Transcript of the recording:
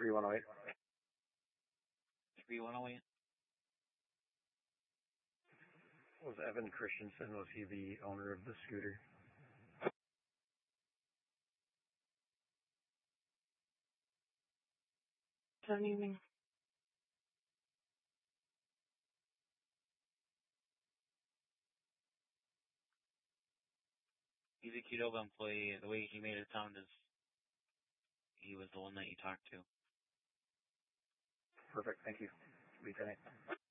3108. 3108. Was Evan Christensen, was he the owner of the scooter? What do you mean? He's a Qdoba employee. The way he made it sound is he was the one that you talked to. Perfect, thank you. Lieutenant.